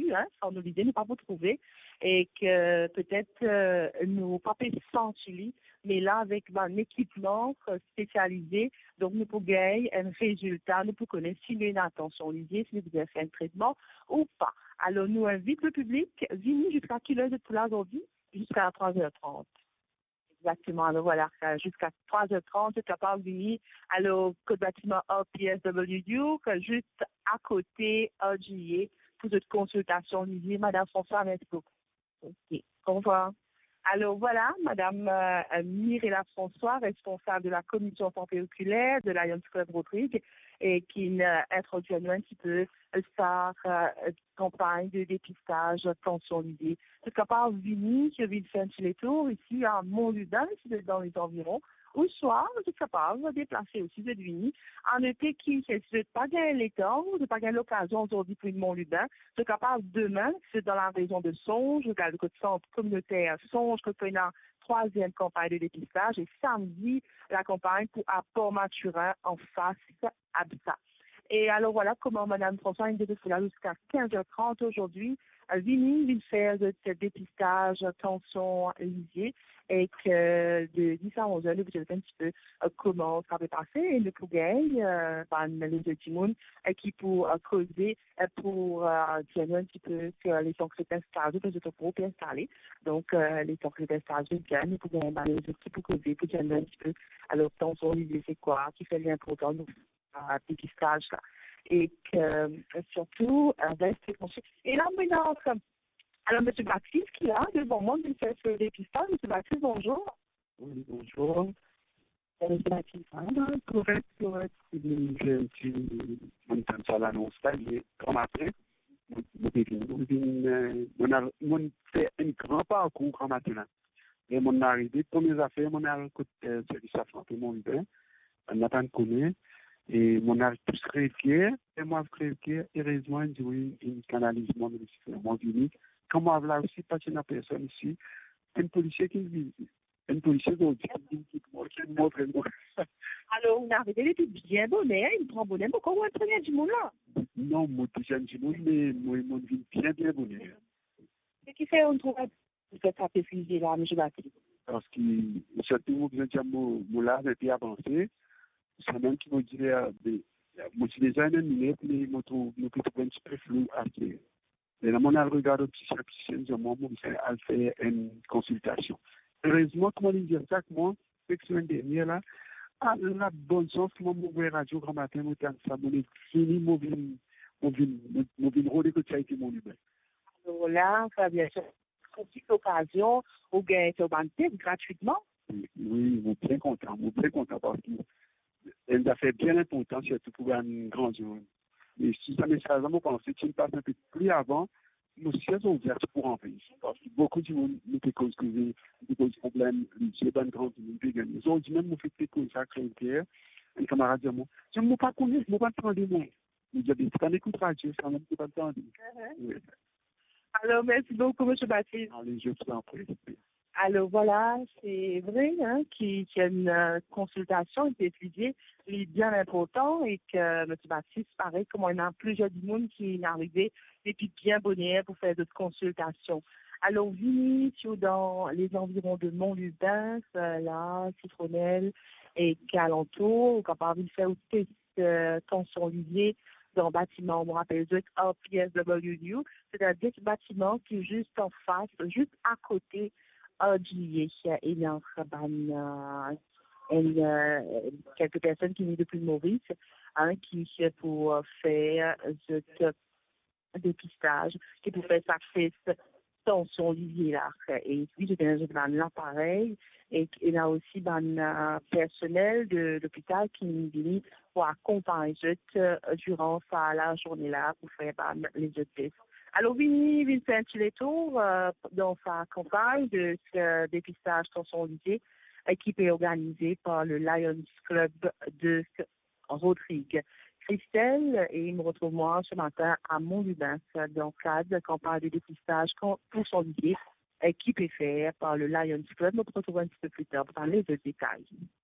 perdu, hein, sans nous l'idée, nous pas vous trouver, et que peut-être nous pas sans Chili, mais là avec un équipement spécialisé, donc nous pouvons gagner un résultat, nous pouvons connaître si nous avons une attention liée, si nous avons fait un traitement ou pas. Alors nous invitons le public, venez jusqu'à quelle heure de tout là aujourd'hui? Jusqu'à 3h30. Exactement. Alors voilà, jusqu'à 3h30, c'est capable de venir à le code bâtiment APSWU, juste à côté AGA, pour cette consultation. Madame François, merci beaucoup. Ok, au revoir. Alors voilà, Madame Mirella François, responsable de la commission santé oculaire de Lions Club Rodrigue, et qui introduit à nous un petit peu sa campagne de dépistage tensionnalisé. C'est capable de venir, je vais faire un petit tour ici à Montludan, si vous êtes dans les environs, ou soit vous êtes capable de déplacer aussi de venir en été qui, si vous n'avez pas gagné les temps, vous n'avez pas gagné l'occasion aujourd'hui pour Montludan, vous êtes capable demain, c'est dans la région de Songe, le centre communautaire Songe, que fait une troisième campagne de dépistage, et samedi, la campagne pour à Port-Maturin en face à Absa. Et alors voilà comment Mme François est là jusqu'à 15h30 aujourd'hui. Vini vient faire de ce dépistage tension lisier et que de 10 à 11h, nous vous dire un petit peu comment ça va passer et le gagner les deux timons qui pour causer, pour dire un petit peu sur les sanctions installées, les autres groupes installés. Donc, les sanctions installées gagnent pour gagner les autres pour causer, pour dire un petit peu. Alors, tension lisier, c'est quoi? Qui fait l'important nous dépistage là. Et que surtout rester conscient. Et là maintenant, alors M. Baptiste qui est là devant moi, il fait ce dépistage. M. Baptiste, bonjour. Oui, bonjour. M. Baptiste, correct, j'ai un petit ça l'annonce là, il est grand matin. Mon fait un grand parcours grand matin là. Et mon arrivé, premières affaires, mon arrivé service à santé, mon libère, on attend connaît. Et mon âge plus très fier, et moi très fier, heureusement, j'ai eu un canalisement de l'Union unique. Comme moi, là aussi, parce qu'il y a une personne ici, un policier qui me dit, un policier qui me montre moi. Alors, on a arrivé, il était bien bonnet, il prend bonnet, mais comment on prenait du monde là? Non, moi, je ne dis pas, mais moi, mon vie bien bonnet. Qu'est-ce qui fait on trouve que ça peut fuser là, M. Baptiste? Parce que, surtout, vous êtes mon là, et puis avancé. C'est même qui me dirait, moi, je suis déjà une minute, mais je trouve un petit peu flou à dire. Et là, mon regard au petit je m'en fait une consultation. Heureusement, comment dire ça, que moi, la semaine dernière, là, à la bonne chance, moi, mon radio grand matin, moi, ça m'a fini, mon rôle que ça a été mon numéro. Alors là, ça vient sur cette occasion, au gain sur Bantip gratuitement. Oui, je suis bien content parce que elle a fait bien important, surtout pour un grand jour. Mais si ça me sert à me penser qu'il passe un peu plus avant, nos sièges sont ouverts pour en pays. Parce que beaucoup de monde nous fait cause des problèmes, j'ai pas une grande vegan. Ils ont dit même, nous fait des causes à Claire, un camarade dit, moi, je ne pas connaître, je ne pas prendre des mots. Il dit, c'est pas écoute radio, ça ne peut pas attendre. Alors, merci beaucoup, M. Baptiste. Allez, je vous en prie. Alors voilà, c'est vrai qu'il y a une consultation qui est étudiée, est bien important et que M. Baptiste, pareil, comme on a plusieurs du monde qui est arrivé et puis bien bonheur pour faire d'autres consultations. Alors, venez dans les environs de Montludan, là, Citronnelle et qu'alentour, ou capable de faire aussi tension liée dans le bâtiment, on me rappelle, RPSWU, c'est un bâtiment qui est juste en face, juste à côté il y a quelques personnes qui viennent depuis Maurice, qui pour faire ce dépistage, qui pour faire sa tension liée là. Et puis, j'ai l'appareil et il y a aussi un personnel de l'hôpital qui vient pour accompagner durant la journée là pour faire les autres tests. Alors, Vinny fait un petit tour dans sa campagne de ce dépistage tension-lisée qui est organisée par le Lions Club de Rodrigue. Christelle, et il me retrouve moi ce matin à Montludan dans le cadre de la campagne de dépistage tension-lisée qui est faite par le Lions Club. Nous nous retrouvons un petit peu plus tard pour parler de détails.